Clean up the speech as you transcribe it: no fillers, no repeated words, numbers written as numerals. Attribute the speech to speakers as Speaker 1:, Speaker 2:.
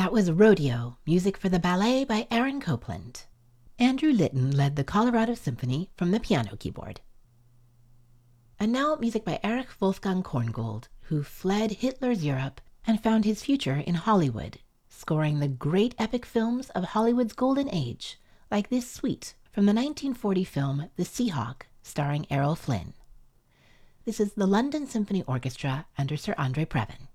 Speaker 1: That was Rodeo, music for the ballet by Aaron Copland. Andrew Litton led the Colorado Symphony from the piano keyboard. And now music by Erich Wolfgang Korngold, who fled Hitler's Europe and found his future in Hollywood, scoring the great epic films of Hollywood's golden age, like this suite from the 1940 film The Seahawk, starring Errol Flynn. This is the London Symphony Orchestra under Sir Andre Previn.